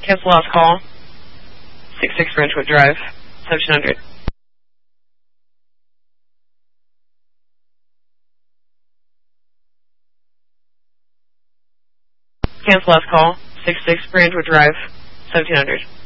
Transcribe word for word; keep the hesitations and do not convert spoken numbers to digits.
Cancel last call. six six Branchwood Drive, seventeen hundred. Cancel last call. six six Branchwood Drive, seventeen hundred.